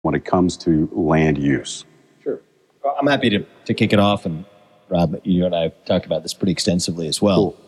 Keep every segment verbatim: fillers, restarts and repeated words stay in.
when it comes to land use. Sure. Well, I'm happy to, to kick it off, and Rob, you and I have talked about this pretty extensively as well. Cool.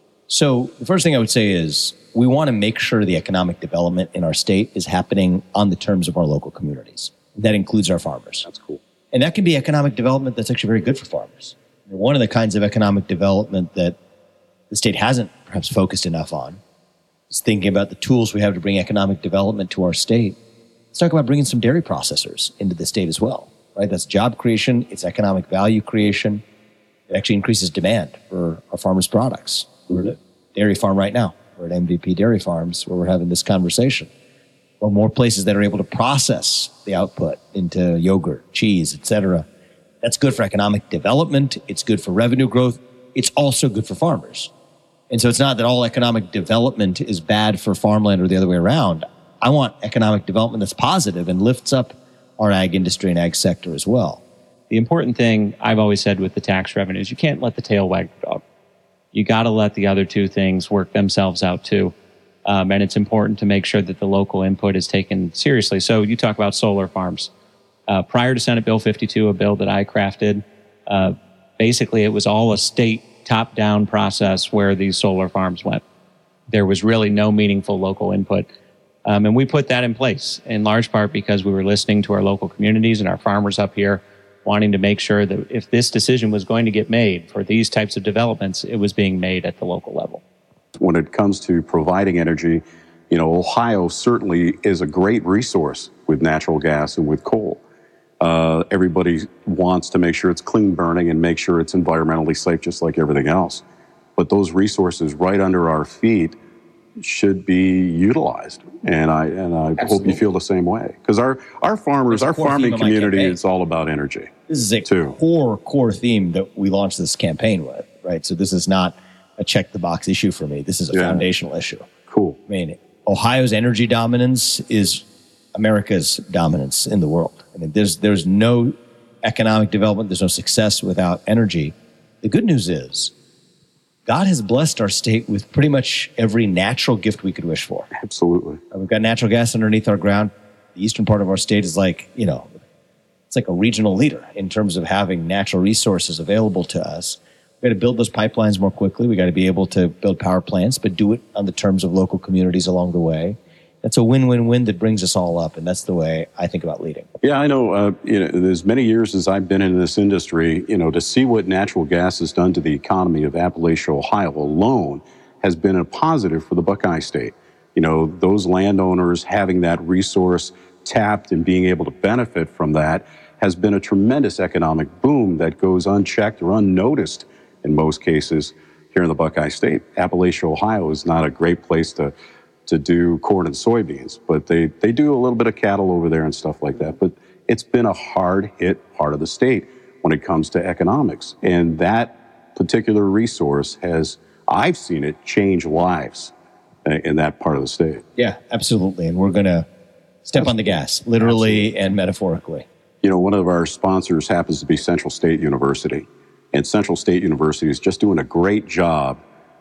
So the first thing I would say is we want to make sure the economic development in our state is happening on the terms of our local communities. That includes our farmers. That's cool. And that can be economic development that's actually very good for farmers. One of the kinds of economic development that the state hasn't perhaps focused enough on is thinking about the tools we have to bring economic development to our state. Let's talk about bringing some dairy processors into the state as well, right? That's job creation. It's economic value creation. It actually increases demand for our farmers' products. We're at a dairy farm right now. We're at M V P Dairy Farms where we're having this conversation. Or more places that are able to process the output into yogurt, cheese, et cetera. That's good for economic development. It's good for revenue growth. It's also good for farmers. And so it's not that all economic development is bad for farmland or the other way around. I want economic development that's positive and lifts up our ag industry and ag sector as well. The important thing I've always said with the tax revenues, you can't let the tail wag the dog. You got to let the other two things work themselves out too. Um, and it's important to make sure that the local input is taken seriously. So you talk about solar farms. Uh, prior to Senate Bill fifty-two, a bill that I crafted, uh, basically it was all a state top-down process where these solar farms went. There was really no meaningful local input. Um, and we put that in place in large part because we were listening to our local communities and our farmers up here, wanting to make sure that if this decision was going to get made for these types of developments, it was being made at the local level. When it comes to providing energy, you know, Ohio certainly is a great resource with natural gas and with coal. Uh, everybody wants to make sure it's clean burning and make sure it's environmentally safe, just like everything else. But those resources right under our feet should be utilized, and I and I Absolutely. hope you feel the same way. Because our our farmers, our farming community is all about energy. This is a too. core core theme that we launched this campaign with, right? So this is not a check the box issue for me. This is a yeah. foundational issue. Cool. I mean, Ohio's energy dominance is America's dominance in the world. I mean, there's there's no economic development, there's no success without energy. The good news is God has blessed our state with pretty much every natural gift we could wish for. Absolutely. Uh, we've got natural gas underneath our ground. The eastern part of our state is like, you know, it's like a regional leader in terms of having natural resources available to us. We've got to build those pipelines more quickly. We've got to be able to build power plants, but do it on the terms of local communities along the way. That's a win-win-win that brings us all up, and that's the way I think about leading. Yeah, I know, uh, you know, as many years as I've been in this industry, you know, to see what natural gas has done to the economy of Appalachia, Ohio alone has been a positive for the Buckeye State. You know, those landowners having that resource tapped and being able to benefit from that has been a tremendous economic boom that goes unchecked or unnoticed in most cases here in the Buckeye State. Appalachia, Ohio is not a great place to to do corn and soybeans, but they, they do a little bit of cattle over there and stuff like that. But it's been a hard-hit part of the state when it comes to economics. And that particular resource has, I've seen it change lives in that part of the state. Yeah, absolutely. And we're going to step on the gas, literally absolutely. And metaphorically. You know, one of our sponsors happens to be Central State University. And Central State University is just doing a great job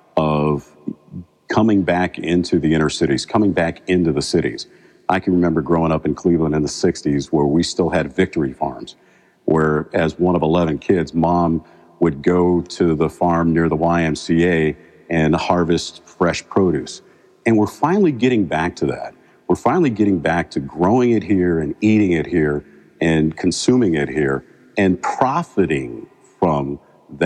of coming back into the inner cities, coming back into the cities. I can remember growing up in Cleveland in the sixties where we still had victory farms, where as one of eleven kids, mom would go to the farm near the Y M C A and harvest fresh produce. And we're finally getting back to that. We're finally getting back to growing it here and eating it here and consuming it here and profiting from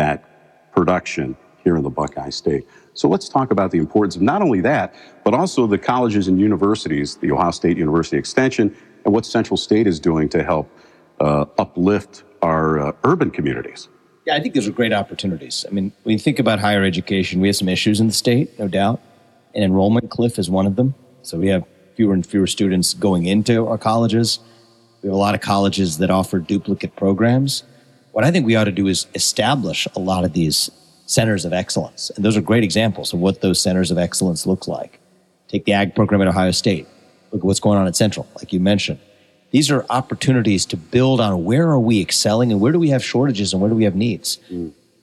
that production here in the Buckeye State. So let's talk about the importance of not only that, but also the colleges and universities, the Ohio State University Extension, and what Central State is doing to help uh, uplift our uh, urban communities. Yeah, I think those are great opportunities. I mean, when you think about higher education, we have some issues in the state, no doubt. An enrollment cliff is one of them. So we have fewer and fewer students going into our colleges. We have a lot of colleges that offer duplicate programs. What I think we ought to do is establish a lot of these centers of excellence. And those are great examples of what those centers of excellence look like. Take the ag program at Ohio State. Look at what's going on at Central, like you mentioned. These are opportunities to build on where are we excelling and where do we have shortages and where do we have needs. Mm.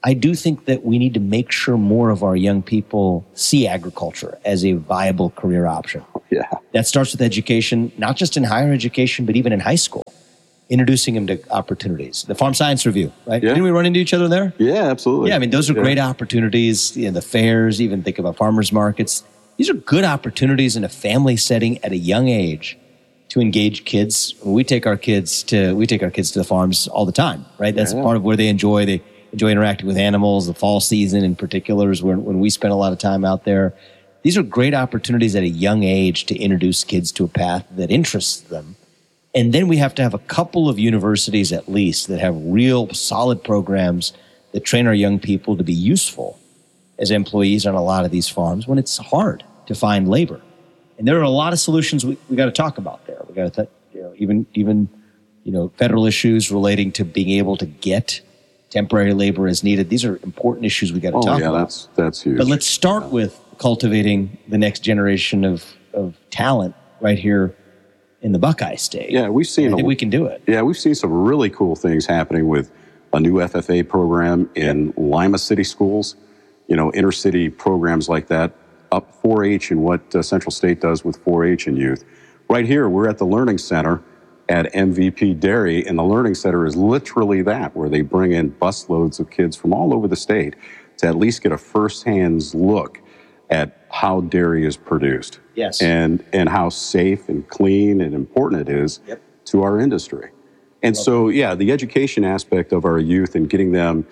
I do think that we need to make sure more of our young people see agriculture as a viable career option. Yeah. That starts with education, not just in higher education, but even in high school, introducing them to opportunities. The Farm Science Review, right? Yeah. Didn't we run into each other there? Yeah, absolutely. Yeah, I mean, those are yeah. great opportunities. You know, the fairs, even think about farmers markets. These are good opportunities in a family setting at a young age to engage kids. We take our kids to we take our kids to the farms all the time, right? That's Yeah. part of where they enjoy they enjoy interacting with animals. The fall season in particular is when, when we spend a lot of time out there. These are great opportunities at a young age to introduce kids to a path that interests them. And then we have to have a couple of universities at least that have real solid programs that train our young people to be useful as employees on a lot of these farms when it's hard to find labor. And there are a lot of solutions we, we got to talk about there. We got to, you know, even even you know, federal issues relating to being able to get temporary labor as needed. These are important issues we got to Oh, talk yeah, about. that's that's huge. But let's start with cultivating the next generation of, of talent right here in the Buckeye State. Yeah, we've seen. I think a, we can do it. Yeah, we've seen some really cool things happening with a new F F A program in Lima City schools. You know, inner city programs like that. Up four H and what uh, Central State does with four H and youth. Right here, we're at the Learning Center at M V P Dairy, and the Learning Center is literally that, where they bring in busloads of kids from all over the state to at least get a first-hand look at how dairy is produced. Yes. And and how safe and clean and important it is Yep. to our industry. And so, yeah, the education aspect of our youth and getting them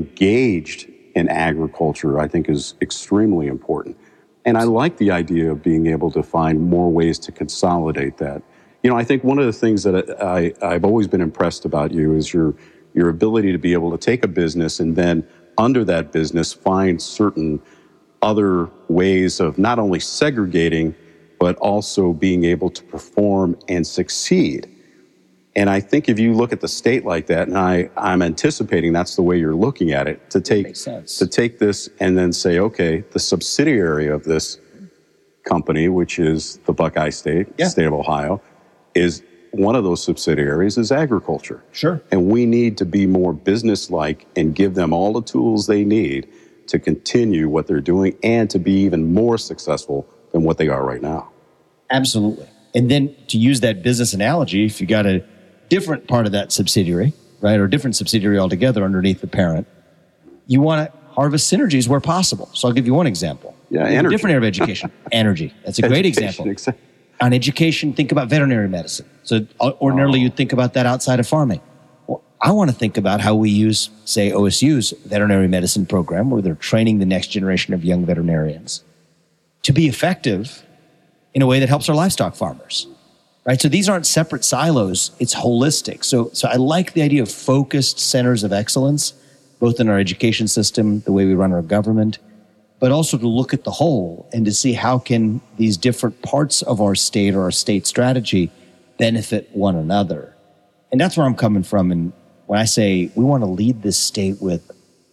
engaged in agriculture, I think, is extremely important. And I like the idea of being able to find more ways to consolidate that. You know, I think one of the things that I, I've always been impressed about you is your your ability to be able to take a business and then under that business find certain other ways of not only segregating, but also being able to perform and succeed. And I think if you look at the state like that, and I, I'm anticipating that's the way you're looking at it, to take makes sense. to take this and then say, okay, the subsidiary of this company, which is the Buckeye State, Yeah. state of Ohio, is one of those subsidiaries is agriculture. Sure. And we need to be more business-like and give them all the tools they need to continue what they're doing and to be even more successful than what they are right now. Absolutely. And then to use that business analogy, if you got a different part of that subsidiary, right, or a different subsidiary altogether underneath the parent, you want to harvest synergies where possible. So I'll give you one example. Yeah, In a energy. different area of education. Energy. That's a great Education, example. exactly. On education, think about veterinary medicine. So ordinarily you'd think about that outside of farming. Well, I want to think about how we use, say, O S U's veterinary medicine program, where they're training the next generation of young veterinarians to be effective in a way that helps our livestock farmers, right? So these aren't separate silos. It's holistic. So, so I like the idea of focused centers of excellence, both in our education system, the way we run our government, but also to look at the whole and to see how can these different parts of our state or our state strategy benefit one another. And that's where I'm coming from. And when I say we want to lead this state with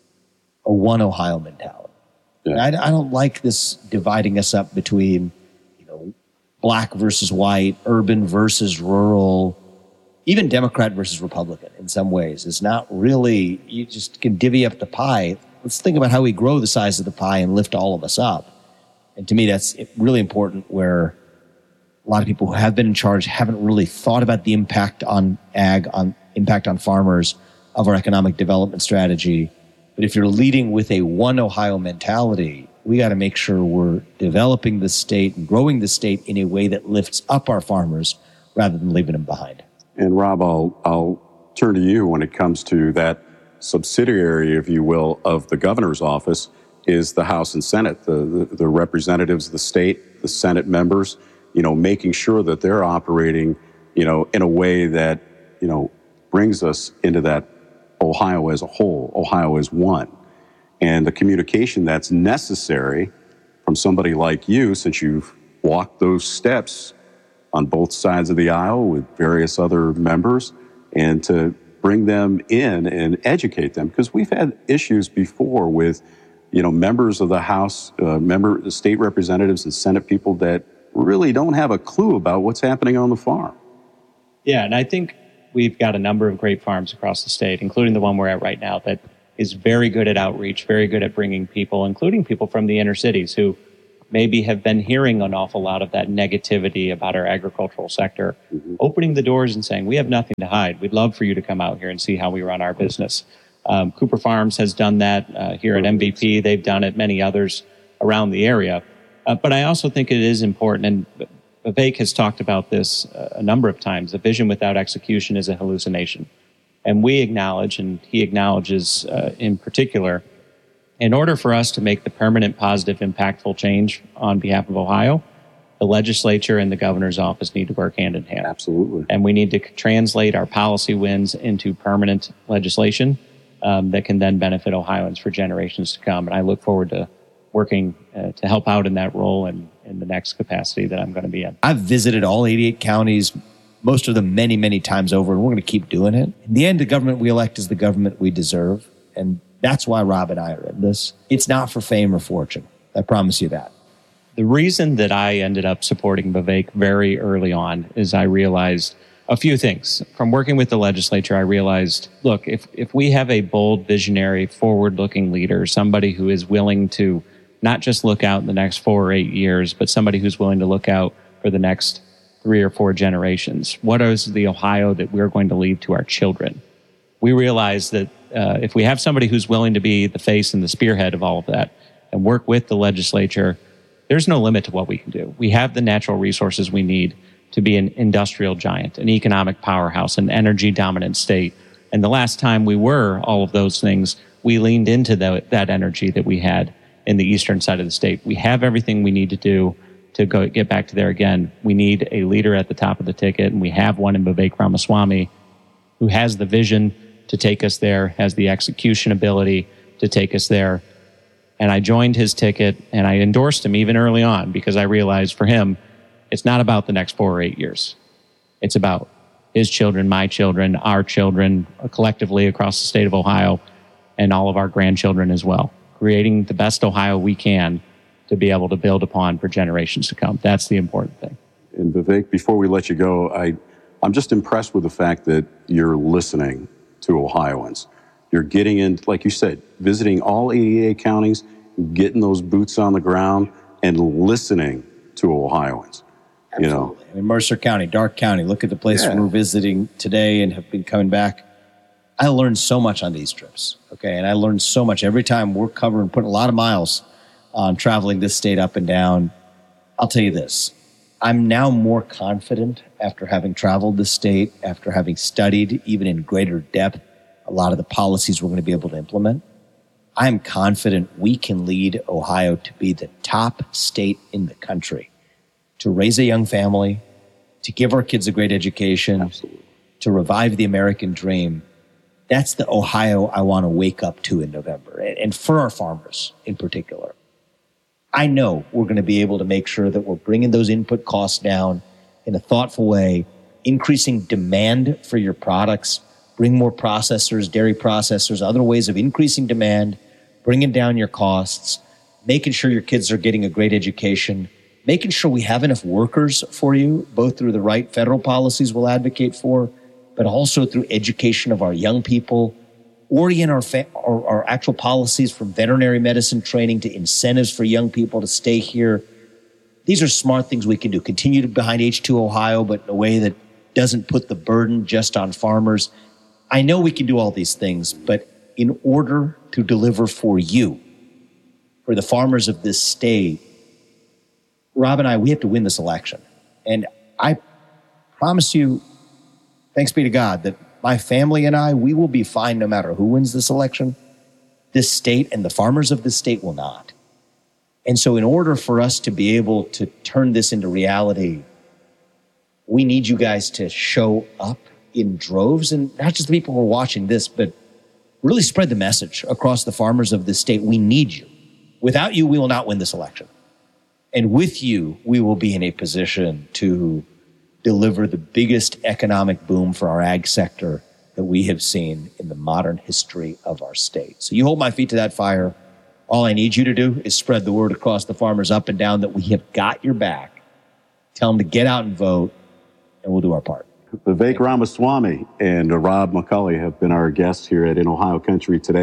a one Ohio mentality, Yeah. I, I don't like this dividing us up between, you know, black versus white, urban versus rural, even Democrat versus Republican in some ways. It's not really, you just can divvy up the pie. Let's think about how we grow the size of the pie and lift all of us up. And to me, that's really important, where a lot of people who have been in charge haven't really thought about the impact on ag, on impact on farmers of our economic development strategy. But if you're leading with a one Ohio mentality, we got to make sure we're developing the state and growing the state in a way that lifts up our farmers rather than leaving them behind. And Rob, I'll, I'll turn to you when it comes to that subsidiary, if you will, of the governor's office is the House and Senate, the, the, the representatives of the state, the Senate members, you know, making sure that they're operating, you know, in a way that, you know, brings us into that Ohio as a whole, Ohio as one. And the communication that's necessary from somebody like you, since you've walked those steps on both sides of the aisle with various other members, and to bring them in and educate them. Because we've had issues before with, you know, members of the House, uh, member, state representatives and Senate people that really don't have a clue about what's happening on the farm. Yeah, and I think we've got a number of great farms across the state, including the one we're at right now, that is very good at outreach, very good at bringing people, including people from the inner cities who maybe have been hearing an awful lot of that negativity about our agricultural sector, mm-hmm. opening the doors and saying, we have nothing to hide. We'd love for you to come out here and see how we run our business. Um, Cooper Farms has done that uh, here at M V P. They've done it, many others around the area. Uh, but I also think it is important, and Vivek has talked about this uh, a number of times, a vision without execution is a hallucination. And we acknowledge, and he acknowledges uh, in particular, in order for us to make the permanent, positive, impactful change on behalf of Ohio, the legislature and the governor's office need to work hand in hand. Absolutely. And we need to translate our policy wins into permanent legislation um, that can then benefit Ohioans for generations to come. And I look forward to working uh, to help out in that role and in the next capacity that I'm going to be in. I've visited all eighty-eight counties, most of them many, many times over, and we're going to keep doing it. In the end, the government we elect is the government we deserve. And that's why Rob and I are in this. It's not for fame or fortune. I promise you that. The reason that I ended up supporting Vivek very early on is I realized a few things. From working with the legislature, I realized, look, if, if we have a bold, visionary, forward-looking leader, somebody who is willing to not just look out in the next four or eight years, but somebody who's willing to look out for the next three or four generations, what is the Ohio that we're going to leave to our children? We realize that uh, if we have somebody who's willing to be the face and the spearhead of all of that and work with the legislature, there's no limit to what we can do. We have the natural resources we need to be an industrial giant, an economic powerhouse, an energy dominant state. And the last time we were all of those things, we leaned into the, that energy that we had in the eastern side of the state. We have everything we need to do to go get back to there again. We need a leader at the top of the ticket, and we have one in Vivek Ramaswamy who has the vision to take us there, has the execution ability to take us there. And I joined his ticket, and I endorsed him even early on because I realized for him, it's not about the next four or eight years. It's about his children, my children, our children, collectively across the state of Ohio, and all of our grandchildren as well. Creating the best Ohio we can to be able to build upon for generations to come. That's the important thing. And Vivek, before we let you go, I, I'm just impressed with the fact that you're listening to Ohioans. You're getting in, like you said, visiting all eighty-eight counties, getting those boots on the ground, and listening to Ohioans. Absolutely. You know, I mean, Mercer County, Darke County, look at the places yeah. we're visiting today and have been coming back. I learned so much on these trips, okay? And I learned so much every time we're covering, putting a lot of miles on traveling this state up and down. I'll tell you this. I'm now more confident after having traveled this state, after having studied even in greater depth a lot of the policies we're going to be able to implement. I'm confident we can lead Ohio to be the top state in the country, to raise a young family, to give our kids a great education, Absolutely. To revive the American dream. That's the Ohio I want to wake up to in November, and for our farmers in particular. I know we're going to be able to make sure that we're bringing those input costs down in a thoughtful way, increasing demand for your products, bring more processors, dairy processors, other ways of increasing demand, bringing down your costs, making sure your kids are getting a great education, making sure we have enough workers for you, both through the right federal policies we'll advocate for, but also through education of our young people, orient our, fa- our, our actual policies from veterinary medicine training to incentives for young people to stay here. These are smart things we can do. Continue to behind H two Ohio, but in a way that doesn't put the burden just on farmers. I know we can do all these things, but in order to deliver for you, for the farmers of this state, Rob and I, we have to win this election. And I promise you, thanks be to God, that my family and I, we will be fine no matter who wins this election. This state and the farmers of this state will not. And so in order for us to be able to turn this into reality, we need you guys to show up in droves, and not just the people who are watching this, but really spread the message across the farmers of this state. We need you. Without you, we will not win this election. And with you, we will be in a position to deliver the biggest economic boom for our ag sector that we have seen in the modern history of our state. So you hold my feet to that fire. All I need you to do is spread the word across the farmers up and down that we have got your back. Tell them to get out and vote, and we'll do our part. Vivek Ramaswamy and Rob McCulley have been our guests here at In Ohio Country today. For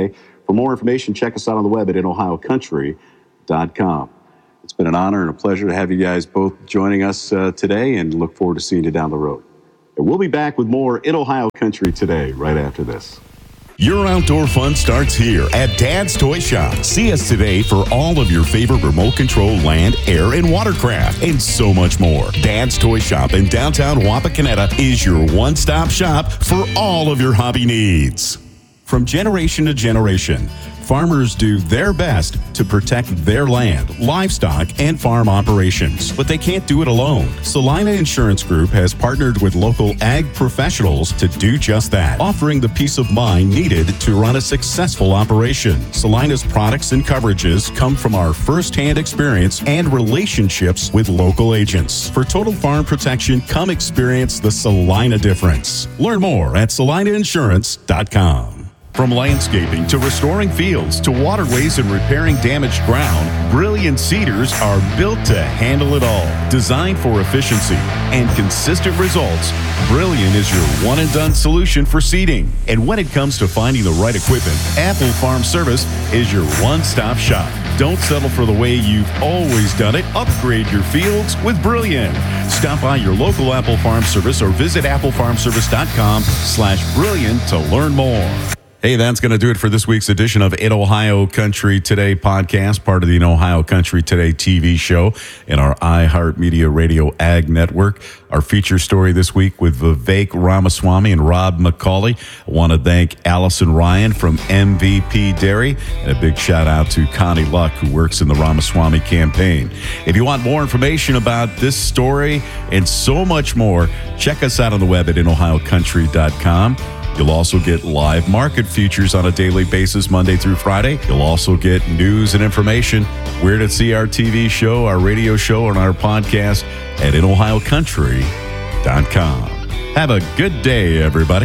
For more information, check us out on the web at in ohio country dot com. It's been an honor and a pleasure to have you guys both joining us uh, today, and look forward to seeing you down the road. And we'll be back with more In Ohio Country Today right after this. Your outdoor fun starts here at Dad's Toy Shop. See us today for all of your favorite remote control land, air, and watercraft, and so much more. Dad's Toy Shop in downtown Wapakoneta is your one-stop shop for all of your hobby needs. From generation to generation, farmers do their best to protect their land, livestock, and farm operations, but they can't do it alone. Salina Insurance Group has partnered with local ag professionals to do just that, offering the peace of mind needed to run a successful operation. Salina's products and coverages come from our first-hand experience and relationships with local agents. For total farm protection, come experience the Salina difference. Learn more at salina insurance dot com. From landscaping to restoring fields to waterways and repairing damaged ground, Brilliant Seeders are built to handle it all. Designed for efficiency and consistent results, Brilliant is your one-and-done solution for seeding. And when it comes to finding the right equipment, Apple Farm Service is your one-stop shop. Don't settle for the way you've always done it. Upgrade your fields with Brilliant. Stop by your local Apple Farm Service or visit apple farm service dot com slash brilliant to learn more. Hey, that's going to do it for this week's edition of In Ohio Country Today podcast, part of the In Ohio Country Today T V show and our iHeartMedia Radio Ag Network. Our feature story this week with Vivek Ramaswamy and Rob McCauley. I want to thank Allison Ryan from M V P Dairy, and a big shout out to Connie Luck, who works in the Ramaswamy campaign. If you want more information about this story and so much more, check us out on the web at in ohio country dot com. You'll also get live market features on a daily basis, Monday through Friday. You'll also get news and information, where to see our T V show, our radio show, and our podcast at in ohio country dot com. Have a good day, everybody.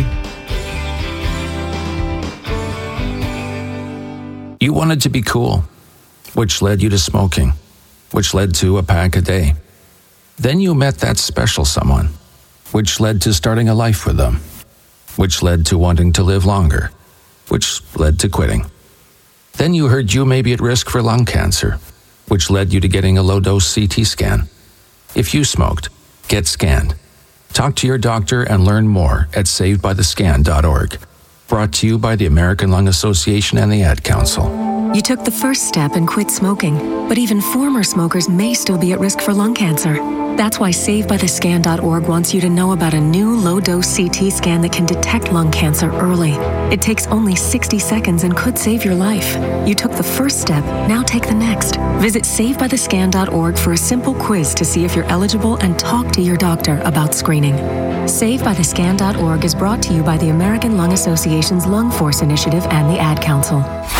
You wanted to be cool, which led you to smoking, which led to a pack a day. Then you met that special someone, which led to starting a life with them, which led to wanting to live longer, which led to quitting. Then you heard you may be at risk for lung cancer, which led you to getting a low-dose C T scan. If you smoked, get scanned. Talk to your doctor and learn more at saved by the scan dot org. Brought to you by the American Lung Association and the Ad Council. You took the first step and quit smoking, but even former smokers may still be at risk for lung cancer. That's why saved by the scan dot org wants you to know about a new low-dose C T scan that can detect lung cancer early. It takes only sixty seconds and could save your life. You took the first step, now take the next. Visit saved by the scan dot org for a simple quiz to see if you're eligible and talk to your doctor about screening. saved by the scan dot org is brought to you by the American Lung Association's Lung Force Initiative and the Ad Council.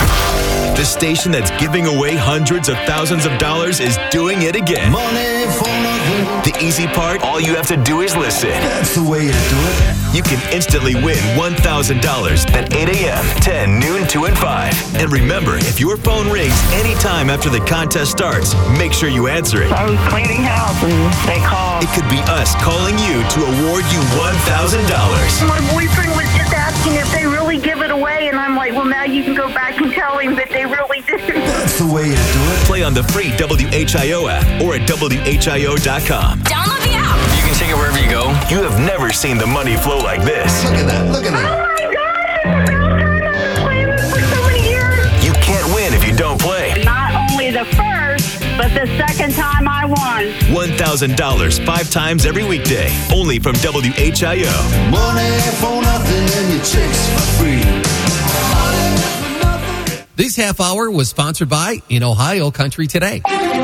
The station that's giving away hundreds of thousands of dollars is doing it again. Money for nothing. The easy part, all you have to do is listen. That's the way you do it. You can instantly win one thousand dollars at eight a.m., ten, noon, two, and five. And remember, if your phone rings anytime after the contest starts, make sure you answer it. I was cleaning house and they called. It could be us calling you to award you one thousand dollars. My boyfriend was just asking if they really give it away, and I'm like, well, now you can go back and tell him that they really do. That's the way you do it. Play on the free W H I O app or at W H I O dot com. Download the app. You can take it wherever you go. You have never seen the money flow like this. Look at that. Look at Oh that. my God! I've been playing this for so many years. You can't win if you don't play. Not only the first, but the second time I won. one thousand dollars five times every weekday. Only from W H I O. Money for nothing and your chicks for free. This half hour was sponsored by In Ohio Country Today.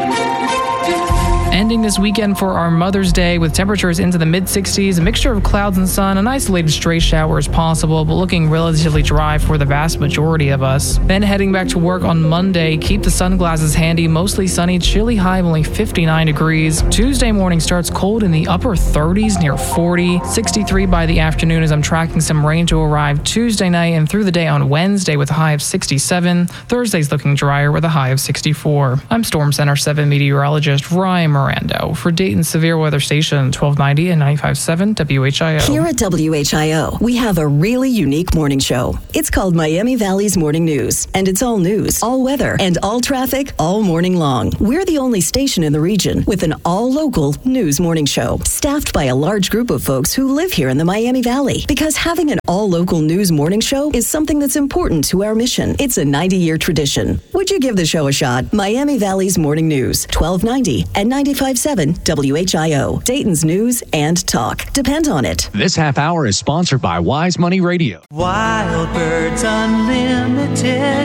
Ending this weekend for our Mother's Day with temperatures into the mid sixties, a mixture of clouds and sun, an isolated stray shower is possible, but looking relatively dry for the vast majority of us. Then heading back to work on Monday, keep the sunglasses handy, mostly sunny, chilly high of only fifty-nine degrees. Tuesday morning starts cold in the upper thirties near forty, sixty-three by the afternoon as I'm tracking some rain to arrive Tuesday night and through the day on Wednesday with a high of sixty-seven. Thursday's looking drier with a high of sixty-four. I'm Storm Center seven meteorologist Ryan Moran. Mirando for Dayton's Severe Weather Station, twelve ninety and ninety-five point seven W H I O. Here at W H I O, we have a really unique morning show. It's called Miami Valley's Morning News, and it's all news, all weather, and all traffic all morning long. We're the only station in the region with an all-local news morning show, staffed by a large group of folks who live here in the Miami Valley. Because having an all-local news morning show is something that's important to our mission. It's a ninety-year tradition. Would you give the show a shot? Miami Valley's Morning News, twelve ninety and ninety-five point seven W H I O. Dayton's news and talk. Depend on it. This half hour is sponsored by Wise Money Radio. Wild Birds Unlimited.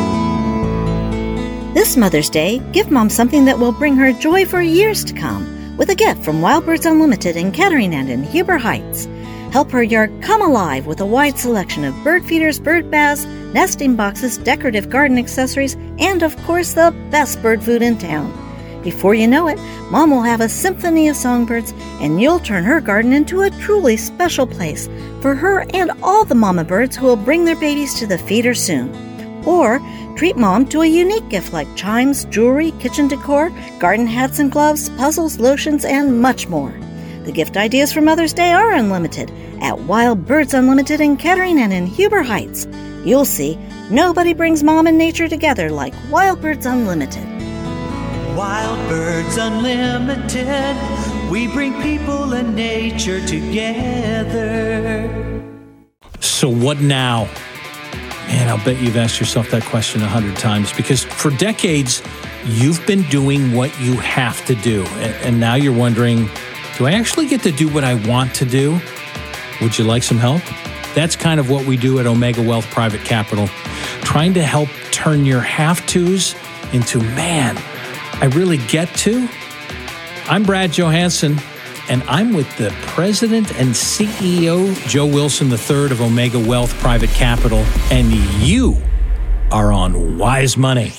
This Mother's Day, give Mom something that will bring her joy for years to come with a gift from Wild Birds Unlimited in Kettering and in Huber Heights. Help her yard come alive with a wide selection of bird feeders, bird baths, nesting boxes, decorative garden accessories, and of course the best bird food in town. Before you know it, Mom will have a symphony of songbirds, and you'll turn her garden into a truly special place for her and all the mama birds who will bring their babies to the feeder soon. Or treat Mom to a unique gift like chimes, jewelry, kitchen decor, garden hats and gloves, puzzles, lotions, and much more. The gift ideas for Mother's Day are unlimited at Wild Birds Unlimited in Kettering and in Huber Heights. You'll see, nobody brings Mom and nature together like Wild Birds Unlimited. Wild Birds Unlimited, we bring people and nature together. So what now? Man, I'll bet you've asked yourself that question a hundred times, because for decades, you've been doing what you have to do. And now you're wondering, do I actually get to do what I want to do? Would you like some help? That's kind of what we do at Omega Wealth Private Capital, trying to help turn your have-tos into, man, I really get to. I'm Brad Johansson, and I'm with the president and C E O, Joe Wilson the third of Omega Wealth Private Capital, and you are on Wise Money.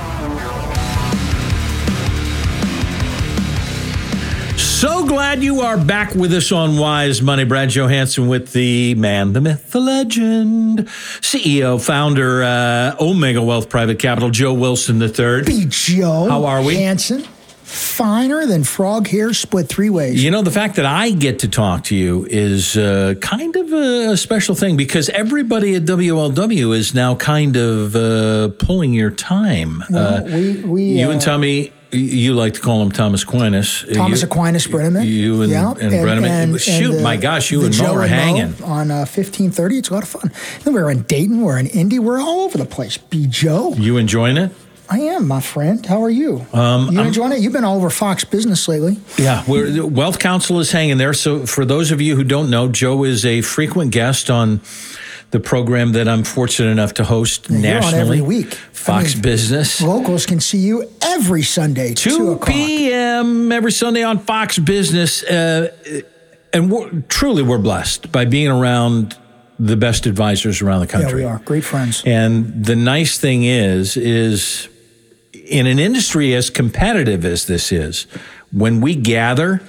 So glad you are back with us on Wise Money. Brad Johansson with the man, the myth, the legend, C E O, founder, uh, Omega Wealth Private Capital, Joe Wilson the third. Be Joe. How are we? Hanson. Finer than frog hair split three ways. You know, the fact that I get to talk to you is uh, kind of a special thing, because everybody at W L W is now kind of uh, pulling your time. Well, uh, we, we, you uh, and Tommy, you like to call him Thomas Aquinas. Thomas you, Aquinas Brenneman. You and, yeah. and, and Brenneman. And, Shoot, and the, my gosh, you and Mo are hanging. Mo on uh, fifteen thirty. It's a lot of fun. Then we're in Dayton. We're in Indy. We're all over the place. Be Joe. You enjoying it? I am, my friend. How are you? Um, you I'm, enjoying it? You've been all over Fox Business lately. Yeah, we're, Wealth Council is hanging there. So for those of you who don't know, Joe is a frequent guest on the program that I'm fortunate enough to host yeah, nationally. You're on every week. Fox I mean, Business. Locals can see you every Sunday, two p.m. every Sunday on Fox Business. Uh, and we're, truly, we're blessed by being around the best advisors around the country. Yeah, we are. Great friends. And the nice thing is, is in an industry as competitive as this is, when we gather,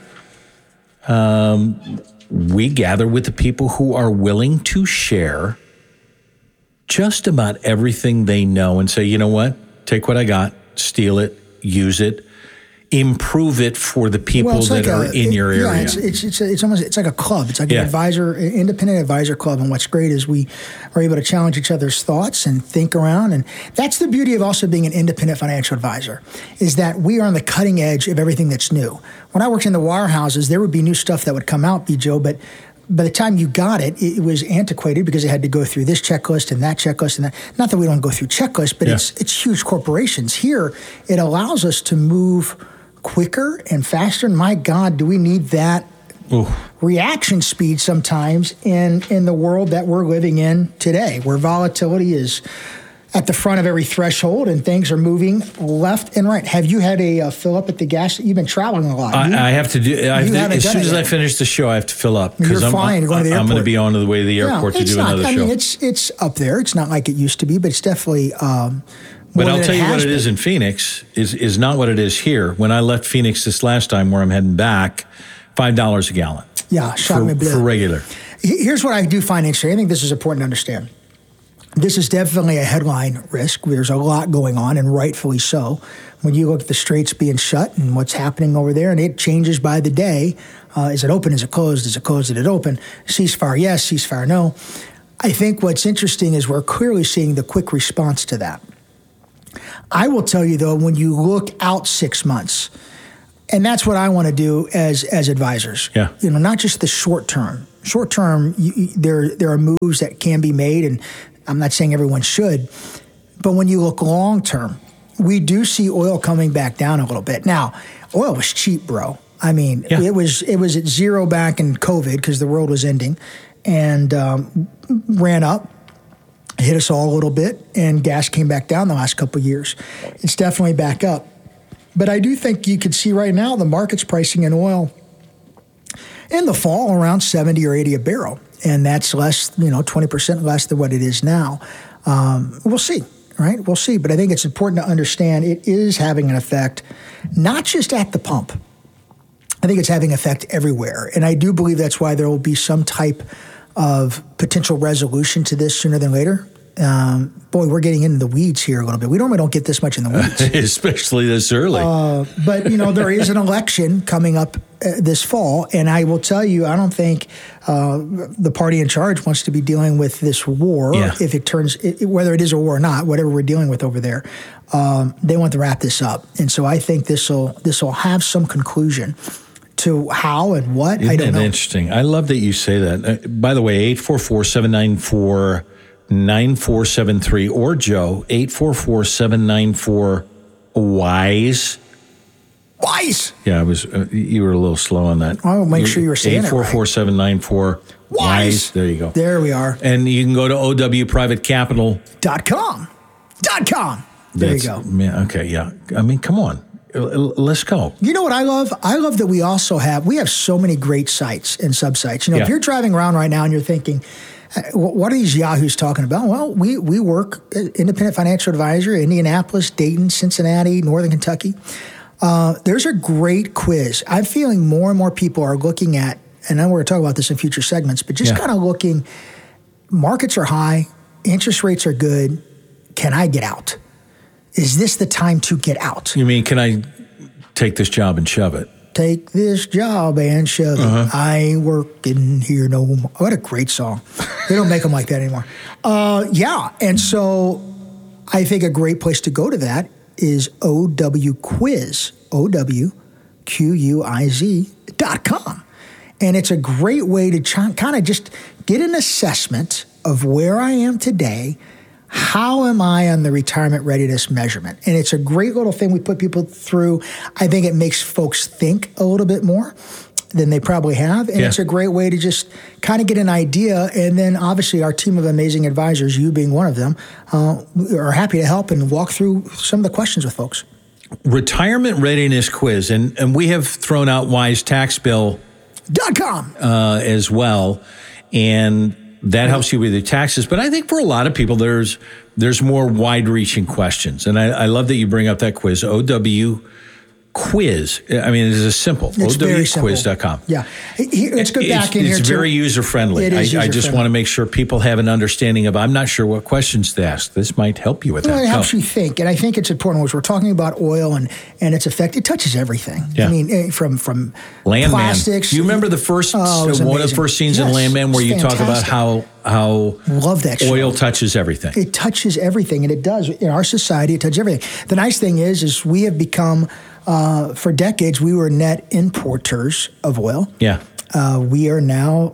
um, we gather with the people who are willing to share just about everything they know and say, you know what, take what I got, steal it, use it, improve it for the people well, that like are a, in it, your area. Yeah, it's it's it's, it's almost it's like a club. It's like yeah. an advisor, an independent advisor club. And what's great is we are able to challenge each other's thoughts and think around. And that's the beauty of also being an independent financial advisor, is that we are on the cutting edge of everything that's new. When I worked in the wirehouses, there would be new stuff that would come out, B. Joe, but by the time you got it, it was antiquated because it had to go through this checklist and that checklist and that. Not that we don't go through checklists, but yeah. it's it's huge corporations. Here, it allows us to move quicker and faster. And my God, do we need that Ooh. reaction speed sometimes in, in the world that we're living in today, where volatility is at the front of every threshold and things are moving left and right. Have you had a uh, fill up at the gas? You've been traveling a lot. I, you, I have to do. I have to, as soon as I finish the show, I have to fill up because I'm, flying, I'm, going to the I'm going to be on the way to the airport no, to do not, another I show. mean, it's it's up there. It's not like it used to be, but it's definitely. Um, But I'll tell you what it been. is in Phoenix is is not what it is here. When I left Phoenix this last time, where I'm heading back, five dollars a gallon. Yeah, shot for, me blue. for regular. Here's what I do find interesting. I think this is important to understand. this is definitely a headline risk. There's a lot going on, and rightfully so. When you look at the straits being shut and what's happening over there, and it changes by the day. Uh, is it open? Is it closed? Is it closed? Is it open? Ceasefire, yes. Ceasefire, no. I think what's interesting is we're clearly seeing the quick response to that. I will tell you, though, when you look out six months, and that's what I want to do as as advisors. Yeah. You know, not just the short term. Short term, you, you, there there are moves that can be made, and I'm not saying everyone should, but when you look long term, we do see oil coming back down a little bit. Now, oil was cheap, bro. I mean, yeah. it was it was at zero back in COVID because the world was ending, and um, ran up, hit us all a little bit, and gas came back down the last couple of years. It's definitely back up. But I do think you could see right now the market's pricing in oil in the fall around seventy or eighty a barrel. And that's less, you know, twenty percent less than what it is now. Um, we'll see, right? We'll see. But I think it's important to understand it is having an effect, not just at the pump. I think it's having effect everywhere. And I do believe that's why there will be some type of potential resolution to this sooner than later. Um, boy, we're getting into the weeds here a little bit. We normally don't get this much in the weeds. Especially this early. Uh, but, you know, there is an election coming up uh, this fall. And I will tell you, I don't think uh, the party in charge wants to be dealing with this war, yeah. if it turns, it, whether it is a war or not, whatever we're dealing with over there. Um, they want to wrap this up. And so I think this will this will have some conclusion to how and what. Isn't I don't that know. Interesting. I love that you say that. Uh, by the way, eight four four, seven nine four nine four seven three or Joe, eight four four, seven nine four, WISE. WISE. Yeah, I was. Uh, you were a little slow on that. I'll make sure you were saying it right. eight four four, seven nine four, WISE. There you go. There we are. And you can go to O W Private Capital dot com. Dot com. There That's, you go. Man, okay, yeah. I mean, come on. Let's go. You know what I love? I love that we also have, we have so many great sites and sub-sites. You know, Yeah. if you're driving around right now and you're thinking, uh, what are these yahoos talking about? Well, we, we work uh, independent financial advisor, Indianapolis, Dayton, Cincinnati, Northern Kentucky. Uh, there's a great quiz. I'm feeling more and more people are looking at, and I know we're going to talk about this in future segments, but just Yeah. kind of looking, markets are high, interest rates are good. Can I get out? Is this the time to get out? You mean, can I take this job and shove it? Take this job and shove it. Uh-huh. I ain't working here no more. What a great song. They don't make them like that anymore. Uh, yeah, and so I think a great place to go to that is O W Quiz, O W Q U I Z dot com. And it's a great way to ch- kind of just get an assessment of where I am today. How am I on the retirement readiness measurement? And it's a great little thing we put people through. I think it makes folks think a little bit more than they probably have. And Yeah. it's a great way to just kind of get an idea. And then obviously our team of amazing advisors, you being one of them, uh, are happy to help and walk through some of the questions with folks. Retirement readiness quiz. And, and we have thrown out wise tax bill dot com uh, as well. And that helps you with your taxes. But I think for a lot of people, there's there's more wide-reaching questions. And I, I love that you bring up that quiz, O W Quiz. I mean, it is simple, It's O very W simple. quiz dot com. Yeah. Here, let's go back it's, in it's here. too. very user-friendly. It is I, I user-friendly. just want to make sure people have an understanding of, I'm not sure what questions to ask. This might help you with Well, that. it helps Go. you think, and I think it's important. As we're talking about oil and, and its effect, it touches everything. Yeah. I mean, eh, from from Landman. plastics. You remember the first Oh, it was one of the amazing. first scenes Yes, in Landman where it's you talk about fantastic. how how Love that show. oil touches everything. It touches everything, and it does in our society. It touches everything. The nice thing is, is we have become uh, for decades we were net importers of oil. Yeah. Uh, we are now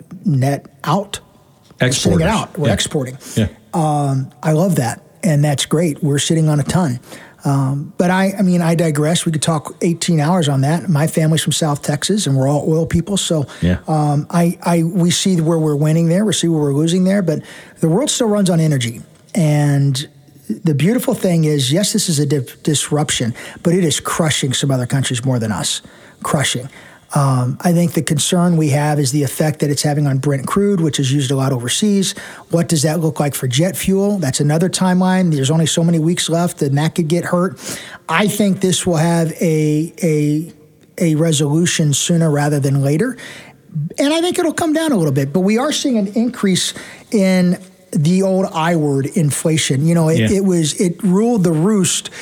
net out. We're sending it Exporters. out. We're Yeah. exporting. Yeah. Um, I love that, and that's great. We're sitting on a ton. Um, but I, I mean, I digress. We could talk eighteen hours on that. My family's from South Texas, and we're all oil people. So Yeah. um, I, I, we see where we're winning there. We see where we're losing there. But the world still runs on energy. And the beautiful thing is, yes, this is a di- disruption, but it is crushing some other countries more than us. Crushing. Um, I think the concern we have is the effect that it's having on Brent crude, which is used a lot overseas. What does that look like for jet fuel? That's another timeline. There's only so many weeks left, and that could get hurt. I think this will have a a a resolution sooner rather than later, and I think it'll come down a little bit. But we are seeing an increase in the old I word, inflation. You know, it, Yeah. it was, it ruled the roost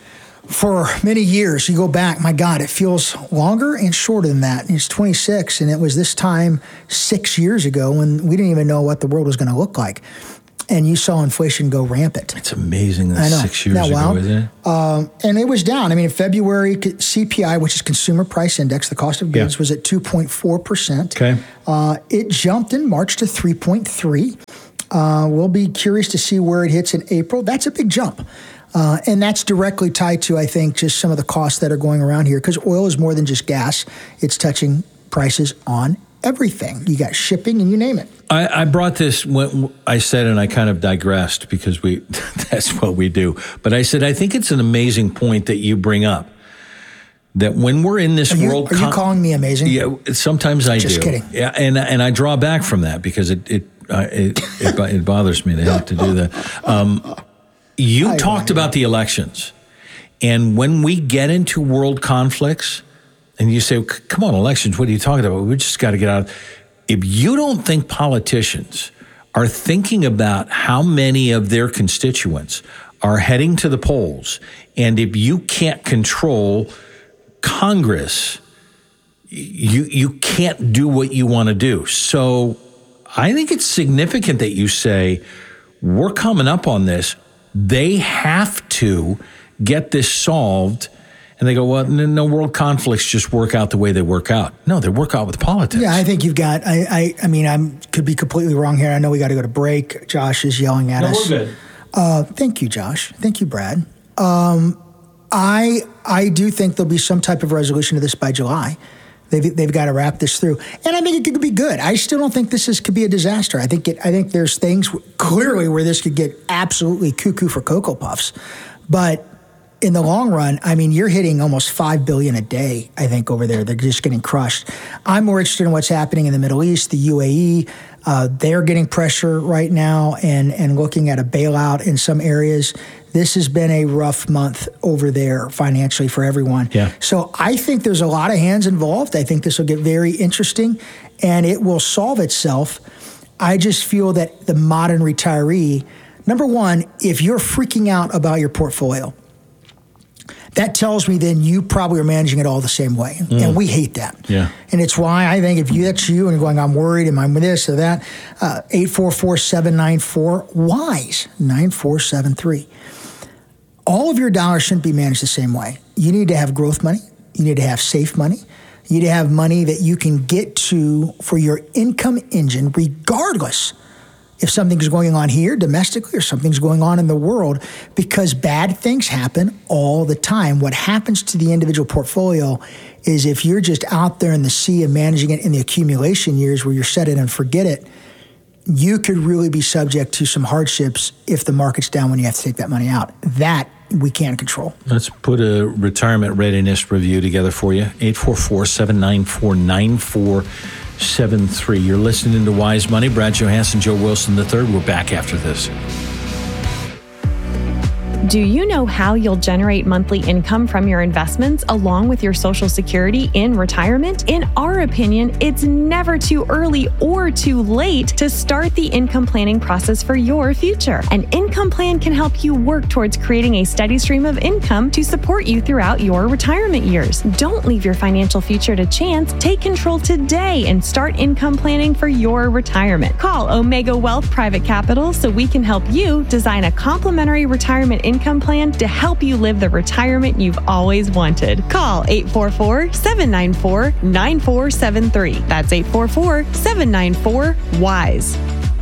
for many years. You go back, my God, it feels longer and shorter than that. It's twenty-six, and it was this time six years ago when we didn't even know what the world was going to look like. And you saw inflation go rampant. It's amazing that I know. six years Isn't that ago, wild? isn't it? Um, and it was down. I mean, in February, C P I, which is Consumer Price Index, the cost of goods, Yeah. was at two point four percent. Okay. Uh, it jumped in March to three point three. Uh, we'll be curious to see where it hits in April. That's a big jump. Uh, and that's directly tied to, I think, just some of the costs that are going around here, because oil is more than just gas. It's touching prices on everything. You got shipping and you name it. I, I brought this when I said, and I kind of digressed because we that's what we do. But I said, I think it's an amazing point that you bring up, that when we're in this Are you, world... are you con- calling me amazing? Yeah, sometimes I Just do. kidding. Yeah, and, and I draw back from that because it it, uh, it, it, it bothers me to have to do that. Um, you I talked know. about the elections. And when we get into world conflicts, and you say, come on, elections, what are you talking about? We just got to get out. If you don't think politicians are thinking about how many of their constituents are heading to the polls, and if you can't control Congress, you you can't do what you want to do. So I think it's significant that you say, we're coming up on this. They have to get this solved. And they go, well, no world conflicts just work out the way they work out. No, they work out with politics. Yeah, I think you've got, I I, I mean, I could be completely wrong here. I know we got to go to break. Josh is yelling at No, us. we're good. Uh, thank you, Josh. Thank you, Brad. Um, I I do think there'll be some type of resolution to this by July. They've they've got to wrap this through, and I think it could be good. I still don't think this is could be a disaster. I think it. I think there's things clearly where this could get absolutely cuckoo for Cocoa Puffs, but in the long run, I mean, you're hitting almost five billion a day, I think, over there. They're just getting crushed. I'm more interested in what's happening in the Middle East, the U A E. Uh, they're getting pressure right now and, and looking at a bailout in some areas. This has been a rough month over there financially for everyone. Yeah. So I think there's a lot of hands involved. I think this will get very interesting, and it will solve itself. I just feel that the modern retiree, number one, if you're freaking out about your portfolio, that tells me then you probably are managing it all the same way. Mm. And we hate that. Yeah. And it's why I think if you that's you and you're going, I'm worried, am I with this or that, uh, eight four four, seven nine four, WISE, nine four seven three. All of your dollars shouldn't be managed the same way. You need to have growth money. You need to have safe money. You need to have money that you can get to for your income engine, regardless if something's going on here domestically or something's going on in the world, because bad things happen all the time. What happens to the individual portfolio is if you're just out there in the sea and managing it in the accumulation years where you're set it and forget it, you could really be subject to some hardships if the market's down when you have to take that money out. That we can't control. Let's put a retirement readiness review together for you. eight four four, seven nine four, nine four seven three. You're listening to Wise Money. Brad Johansson, Joe Wilson the third. We're back after this. Do you know how you'll generate monthly income from your investments along with your Social Security in retirement? In our opinion, it's never too early or too late to start the income planning process for your future. An income plan can help you work towards creating a steady stream of income to support you throughout your retirement years. Don't leave your financial future to chance. Take control today and start income planning for your retirement. Call Omega Wealth Private Capital so we can help you design a complimentary retirement income income plan to help you live the retirement you've always wanted. Call eight four four, seven nine four, nine four seven three. That's eight four four, seven nine four, WISE.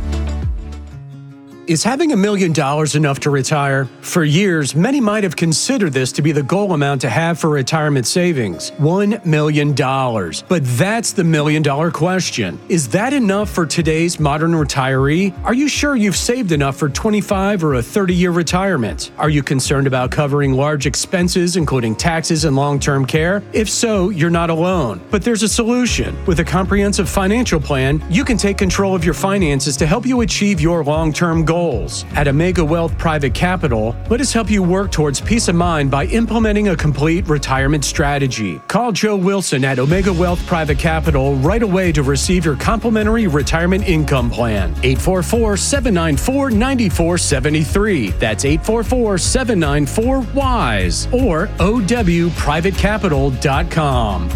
Is having a million dollars enough to retire? For years, many might have considered this to be the goal amount to have for retirement savings, one million dollars. But that's the million dollar question. Is that enough for today's modern retiree? Are you sure you've saved enough for twenty-five or a thirty-year retirement? Are you concerned about covering large expenses, including taxes and long-term care? If so, you're not alone. But there's a solution. With a comprehensive financial plan, you can take control of your finances to help you achieve your long-term goals. goals. At Omega Wealth Private Capital, let us help you work towards peace of mind by implementing a complete retirement strategy. Call Joe Wilson at Omega Wealth Private Capital right away to receive your complimentary retirement income plan. eight four four, seven nine four, nine four seven three. That's eight four four, seven nine four, W I S E or O W private capital dot com.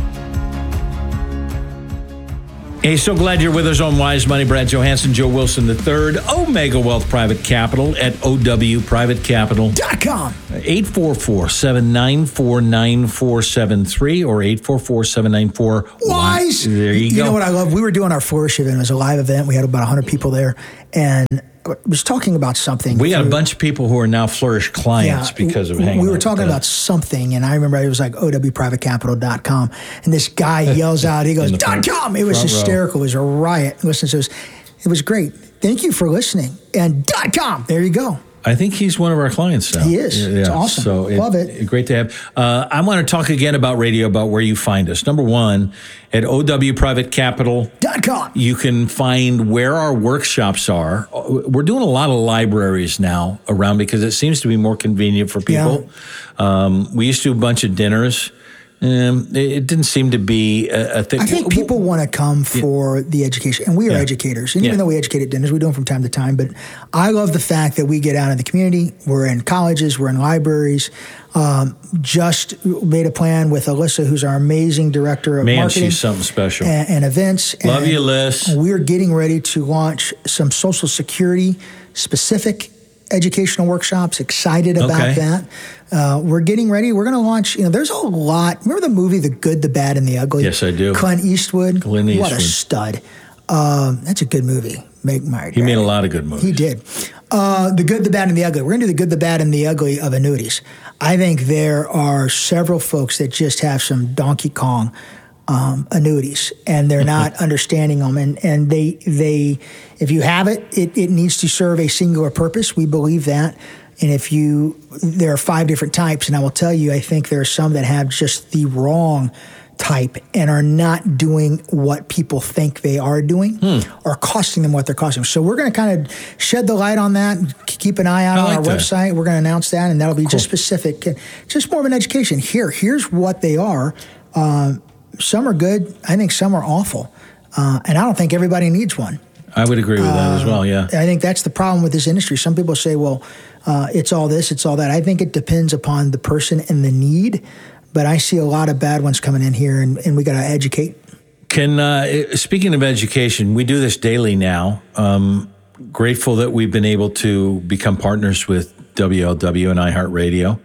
Hey, so glad you're with us on Wise Money. Brad Johansson, Joe Wilson the third, Omega Wealth Private Capital at O W private capital dot com. eight four four, seven nine four, nine four seven three or eight four four, seven nine four, W I S E. There you, you go. You know what I love? We were doing our Flourish event. It was a live event. We had about one hundred people there. And I was talking about something. We got a bunch of people who are now Flourish clients yeah, because of hanging We were out talking about something, and I remember it was like O W private capital dot com. And this guy yells out, he goes, front, .com. It was hysterical. Row. It was a riot. Listen, so it was, it was great. Thank you for listening. And .com. There you go. I think he's one of our clients now. He is. Yeah, it's awesome. So it, Love it. Great to have. Uh, I want to talk again about radio, about where you find us. Number one, at O W private capital dot com. You can find where our workshops are. We're doing a lot of libraries now around because it seems to be more convenient for people. Yeah. Um, we used to do a bunch of dinners. Um, it, it didn't seem to be a, a thing. I think people want to come for the education, and we are yeah. educators. And yeah. even though we educate at dinners, we do them from time to time. But I love the fact that we get out in the community. We're in colleges, we're in libraries. Um, just made a plan with Alyssa, who's our amazing director of Man, marketing. Man, she's something special. And, and events. Love and you, Liz. We're getting ready to launch some Social Security specific educational workshops. Excited about okay. that. Uh, we're getting ready. We're going to launch, you know, there's a lot. Remember the movie The Good, the Bad, and the Ugly? Yes, I do. Clint Eastwood. Clint Eastwood. What a stud. Um, that's a good movie. Meg Meyer. He made a lot of good movies. He did. Uh, the Good, the Bad, and the Ugly. We're going to do The Good, the Bad, and the Ugly of annuities. I think there are several folks that just have some Donkey Kong um, annuities, and they're not understanding them. And, and they, they, if you have it, it, it needs to serve a singular purpose. We believe that. And if you, there are five different types, and I will tell you, I think there are some that have just the wrong type and are not doing what people think they are doing hmm. or costing them what they're costing. So we're going to kind of shed the light on that. Keep an eye out I on like our that. website. We're going to announce that, and that'll be cool. just specific, just more of an education. Here, here's what they are. Uh, some are good. I think some are awful. Uh, and I don't think everybody needs one. I would agree with uh, that as well, yeah. I think that's the problem with this industry. Some people say, well, uh, it's all this, it's all that. I think it depends upon the person and the need, but I see a lot of bad ones coming in here, and, and we got to educate. Can uh, speaking of education, we do this daily now. Um, grateful that we've been able to become partners with W L W and iHeartRadio.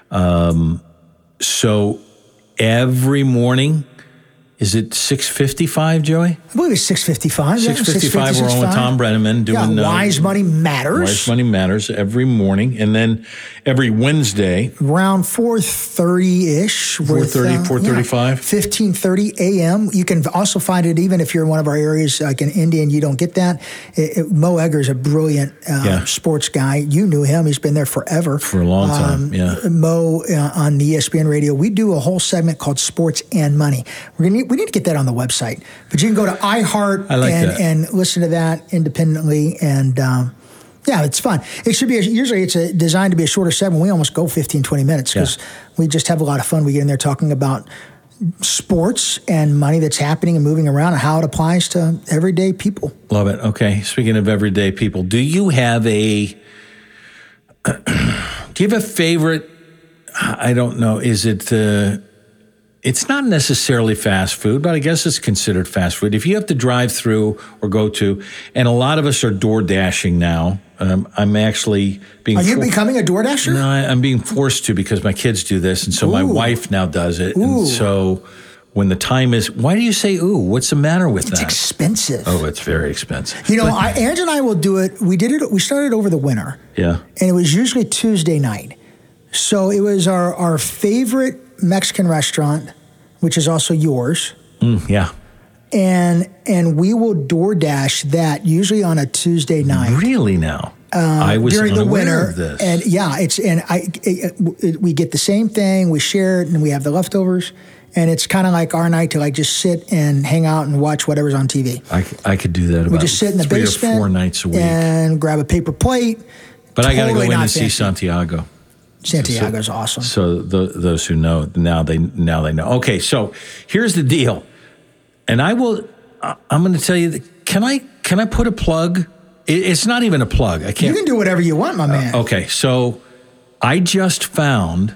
Um, so every morning, is it six fifty-five, Joey? I believe it's six fifty-five. six fifty-five, yeah, we're on with Tom Brenneman doing yeah, Wise uh, Money Matters. Wise Money Matters every morning. And then every Wednesday. Around four thirty-ish. four thirty, uh, four thirty-five? Yeah, fifteen thirty a.m. You can also find it even if you're in one of our areas, like in India, and you don't get that. It, it, Mo Egger's a brilliant uh, yeah. sports guy. You knew him. He's been there forever. For a long time, um, yeah. Mo uh, on the E S P N radio. We do a whole segment called Sports and Money. We're gonna We need to get that on the website. But you can go to iHeart like and, that. and listen to that independently. And um, yeah, it's fun. It should be, a, usually it's a, designed to be a shorter segment. We almost go fifteen, twenty minutes because yeah. we just have a lot of fun. We get in there talking about sports and money that's happening and moving around and how it applies to everyday people. Love it. Okay. Speaking of everyday people, do you have a, do you have a favorite, I don't know, is it, uh, it's not necessarily fast food, but I guess it's considered fast food. If you have to drive through or go to, and a lot of us are door dashing now. Um, I'm actually being. Are you for- becoming a door dasher? No, I, I'm being forced to because my kids do this, and so ooh. my wife now does it. Ooh. And so when the time is, why do you say ooh? What's the matter with it's that? It's expensive. Oh, it's very expensive. You know, but, I, Ange and I will do it. We did it. We started over the winter. Yeah, and it was usually Tuesday night. So it was our our favorite Mexican restaurant, which is also yours. Mm, yeah. And and we will DoorDash that usually on a Tuesday night. Really now? Um, I was during the unaware winter. Of this. And yeah, it's and I it, it, we get the same thing. We share it, and we have the leftovers. And it's kind of like our night to like just sit and hang out and watch whatever's on T V. I, I could do that about We just sit in the three basement or four nights a week. and grab a paper plate. But I got to go Totally in not and see fancy. Santiago. Santiago's so, awesome. So th- those who know now they now they know. Okay, so here's the deal, and I will. Uh, I'm going to tell you. That, can I can I put a plug? It, it's not even a plug. I can't. You can do whatever you want, my man. Uh, okay, so I just found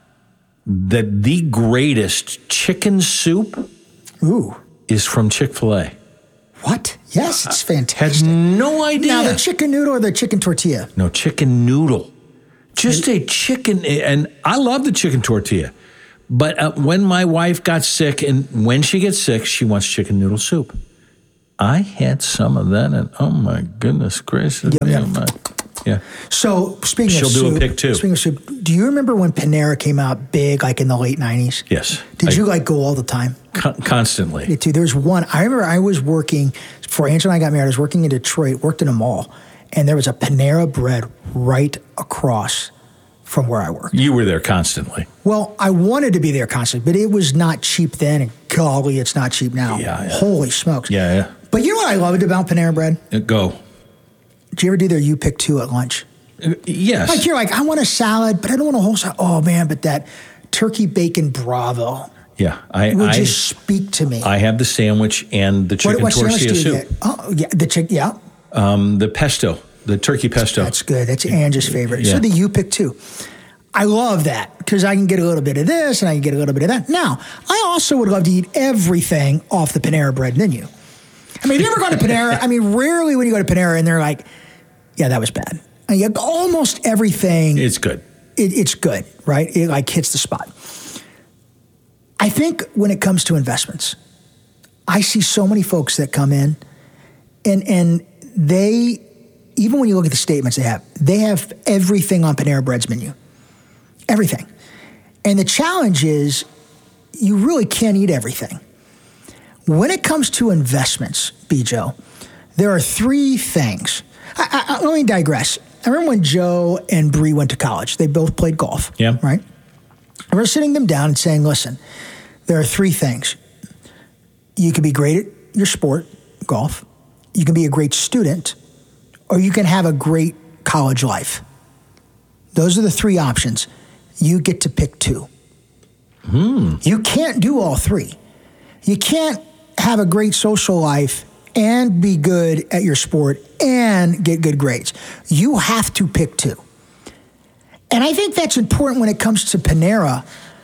that the greatest chicken soup Ooh. is from Chick-fil-A. What? Yes, it's fantastic. Had no idea. Now, the chicken noodle or the chicken tortilla? No, chicken noodle. Just a chicken, and I love the chicken tortilla. But uh, when my wife got sick, and when she gets sick, she wants chicken noodle soup. I had some of that, and oh my goodness gracious. Yum, yeah, yum. my, yeah. So, speaking She'll of do soup, a pick too. Speaking of soup, do you remember when Panera came out big, like in the late nineties? Yes. Did I- you like go all the time? Con- constantly. Me too. There was one. I remember I was working before Angela and I got married. I was working in Detroit, worked in a mall, and there was a Panera Bread right across from where I worked. You were there constantly. Well, I wanted to be there constantly, but it was not cheap then, and golly, it's not cheap now. Yeah, yeah. Holy smokes! Yeah, yeah. But you know what I loved about Panera Bread? Uh, Go. Did you ever do their you pick two at lunch? Uh, yes. Like you're like, I want a salad, but I don't want a whole salad. Oh man, but that turkey bacon Bravo Yeah. I, would I, just speak to me. I have the sandwich and the chicken what, what sandwich tortilla do you soup. get? Oh yeah, the chick. Yeah, Um, the pesto, the turkey pesto. that's good. That's Angie's favorite. Yeah. So the you pick two. I love that because I can get a little bit of this and I can get a little bit of that. Now, I also would love to eat everything off the Panera Bread menu. I mean, have you ever gone to Panera? I mean, rarely when you go to Panera and they're like, yeah, that was bad. I mean, almost everything. It's good. It, it's good, right? It like hits the spot. I think when it comes to investments, I see so many folks that come in and and they, even when you look at the statements they have, they have everything on Panera Bread's menu. Everything. And the challenge is you really can't eat everything. When it comes to investments, B. Joe, there are three things. I, I, let me digress. I remember when Joe and Bree went to college. They both played golf. Yeah. Right? And we're sitting them down and saying, listen, there are three things. You can be great at your sport, golf. You can be a great student, or you can have a great college life. Those are the three options. You get to pick two. Hmm. You can't do all three. You can't have a great social life and be good at your sport and get good grades. You have to pick two. And I think that's important when it comes to Panera.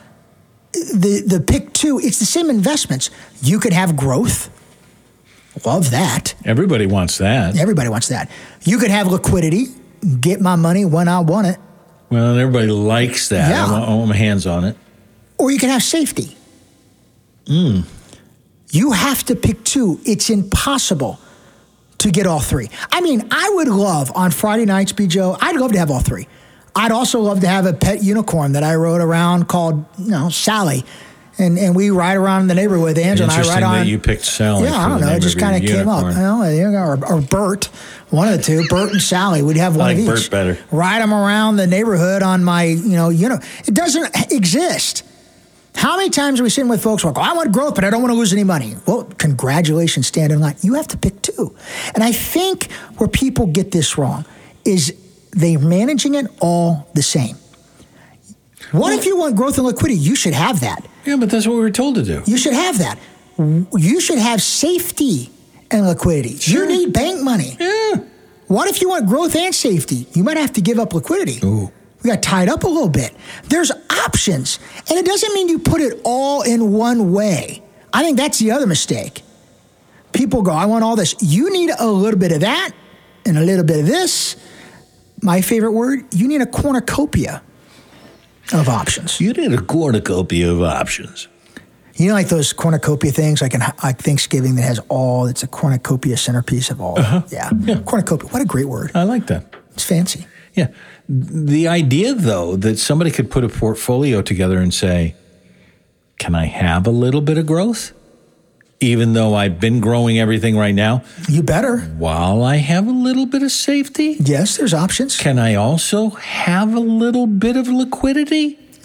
The the pick two, it's the same investments. You could have growth. Love that. Everybody wants that. Everybody wants that. You could have liquidity. Get my money when I want it. Well, everybody likes that. Yeah. I want, I want my hands on it. Or you can have safety. Mm. You have to pick two. It's impossible to get all three. I mean, I would love on Friday nights, B. Joe, I'd love to have all three. I'd also love to have a pet unicorn that I rode around called, you know, Sally. And and we ride around in the neighborhood with Angela and I Interesting ride on. that you picked Sally. Yeah, I don't know. It just kind of came up. You know, or, or Bert, one of the two, Bert and Sally. We'd have one I of like each. Bert better. Ride them around the neighborhood on my, you know, you know, it doesn't exist. How many times are we sitting with folks who are like, oh, I want growth, but I don't want to lose any money? Well, congratulations, stand in line. You have to pick two. And I think where people get this wrong is they're managing it all the same. What if you want growth and liquidity? You should have that. Yeah, but that's what we were told to do. You should have that. You should have safety and liquidity. Sure. You need bank money. Yeah. What if you want growth and safety? You might have to give up liquidity. Ooh. We got tied up a little bit. There's options. And it doesn't mean you put it all in one way. I think that's the other mistake. People go, I want all this. You need a little bit of that and a little bit of this. My favorite word, you need a cornucopia of options. You need a cornucopia of options. You know, like those cornucopia things, like in like Thanksgiving, that has all. It's a cornucopia centerpiece of all. Uh-huh. Yeah. Yeah. Cornucopia. What a great word. I like that. It's fancy. Yeah. The idea, though, that somebody could put a portfolio together and say, can I have a little bit of growth? Even though I've been growing everything right now. You better. While I have a little bit of safety. Yes, there's options. Can I also have a little bit of liquidity?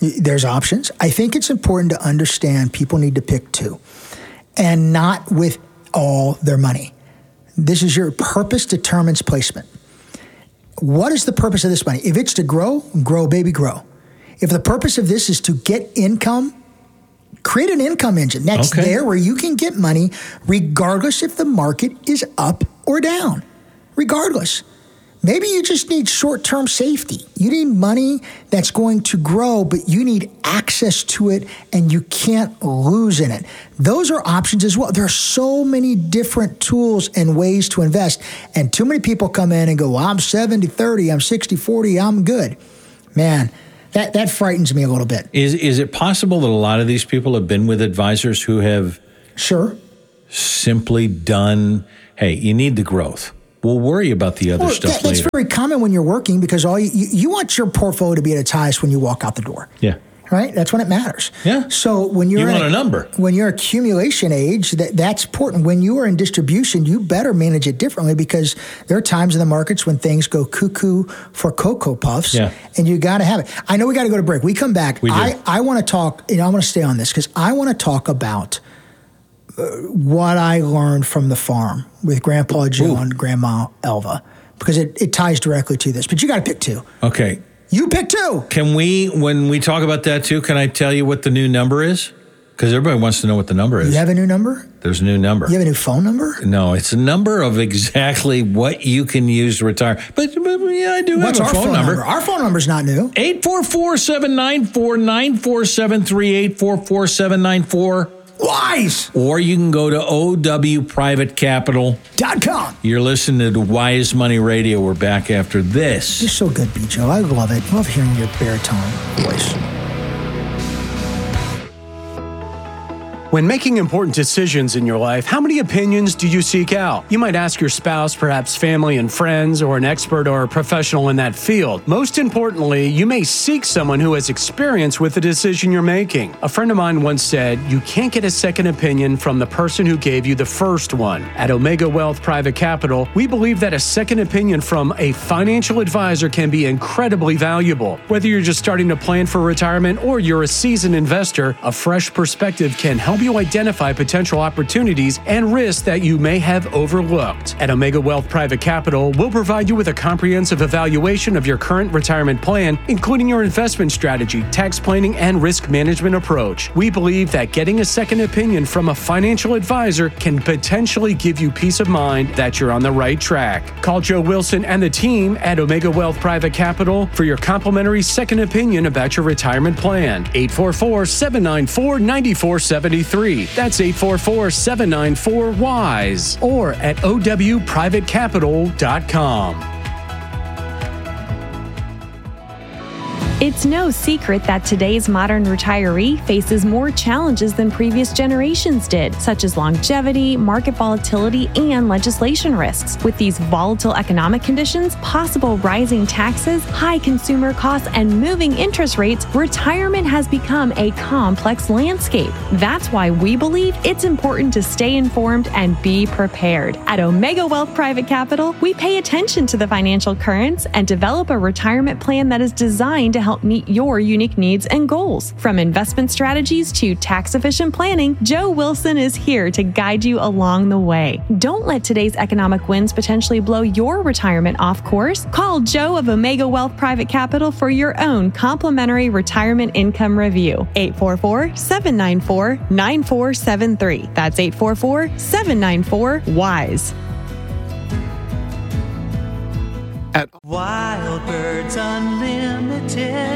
There's options. I think it's important to understand people need to pick two, and not with all their money. This is your purpose determines placement. What is the purpose of this money? If it's to grow, grow, baby, grow. If the purpose of this is to get income, create an income engine that's Okay. there where you can get money regardless if the market is up or down. Regardless. Maybe you just need short-term safety. You need money that's going to grow, but you need access to it and you can't lose in it. Those are options as well. There are so many different tools and ways to invest. And too many people come in and go, well, I'm seventy thirty, I'm sixty forty, I'm good. Man, that, that frightens me a little bit. Is is it possible that a lot of these people have been with advisors who have sure simply done, hey, you need the growth. We'll worry about the other Well, stuff that, that's later. very common when you're working because all you, you, you want your portfolio to be at its highest when you walk out the door. Yeah. Right? That's when it matters. Yeah. So when you're You in want a number. When you're accumulation age, that, that's important. When you are in distribution, you better manage it differently because there are times in the markets when things go cuckoo for Cocoa Puffs. Yeah. And you got to have it. I know we got to go to break. We come back. We do. I, I want to talk, you know, I want to stay on this because I want to talk about uh, what I learned from the farm with Grandpa Joe and Grandma Elva because it, it ties directly to this. But you got to pick two. Okay. You pick two. Can we, when we talk about that too, can I tell you what the new number is? Because everybody wants to know what the number is. You have a new number? There's a new number. You have a new phone number? No, it's a number of exactly what you can use to retire. But, but yeah, I do What's have a our phone, phone number. number? Our phone number's not new. eight four four, seven nine four, nine four seven three, eight four four, seven nine four. Wise. Or you can go to O W Private Capital dot com. You're listening to Wise Money Radio. We're back after this. You're so good, B. Joe. I love it. I love hearing your baritone voice. When making important decisions in your life, how many opinions do you seek out? You might ask your spouse, perhaps family and friends, or an expert or a professional in that field. Most importantly, you may seek someone who has experience with the decision you're making. A friend of mine once said, you can't get a second opinion from the person who gave you the first one. At Omega Wealth Private Capital, we believe that a second opinion from a financial advisor can be incredibly valuable. Whether you're just starting to plan for retirement or you're a seasoned investor, a fresh perspective can help you identify potential opportunities and risks that you may have overlooked. At Omega Wealth Private Capital, we'll provide you with a comprehensive evaluation of your current retirement plan, including your investment strategy, tax planning, and risk management approach. We believe that getting a second opinion from a financial advisor can potentially give you peace of mind that you're on the right track. Call Joe Wilson and the team at Omega Wealth Private Capital for your complimentary second opinion about your retirement plan. eight four four, seven nine four, nine four seven three. That's eight four four, seven nine four, W I S E or at O W private capital dot com. It's no secret that today's modern retiree faces more challenges than previous generations did, such as longevity, market volatility, and legislation risks. With these volatile economic conditions, possible rising taxes, high consumer costs, and moving interest rates, retirement has become a complex landscape. That's why we believe it's important to stay informed and be prepared. At Omega Wealth Private Capital, we pay attention to the financial currents and develop a retirement plan that is designed to help meet your unique needs and goals. From investment strategies to tax-efficient planning, Joe Wilson is here to guide you along the way. Don't let today's economic winds potentially blow your retirement off course. Call Joe of Omega Wealth Private Capital for your own complimentary retirement income review. eight four four, seven nine four, nine four seven three. That's eight four four, seven nine four, W I S E. At Wild Birds Unlimited.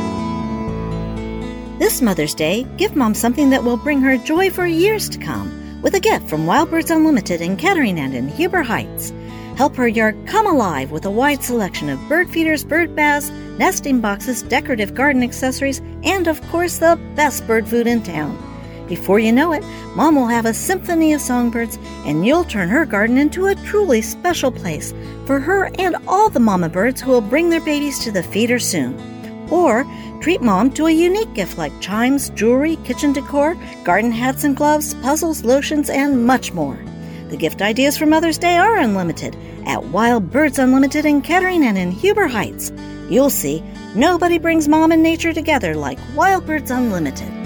This Mother's Day, give Mom something that will bring her joy for years to come with a gift from Wild Birds Unlimited in Kettering and in Huber Heights. Help her yard come alive with a wide selection of bird feeders, bird baths, nesting boxes, decorative garden accessories, and of course the best bird food in town. Before you know it, Mom will have a symphony of songbirds, and you'll turn her garden into a truly special place for her and all the mama birds who will bring their babies to the feeder soon. Or treat Mom to a unique gift like chimes, jewelry, kitchen decor, garden hats and gloves, puzzles, lotions, and much more. The gift ideas for Mother's Day are unlimited at Wild Birds Unlimited in Kettering and in Huber Heights. You'll see, Nobody brings mom and nature together like Wild Birds Unlimited.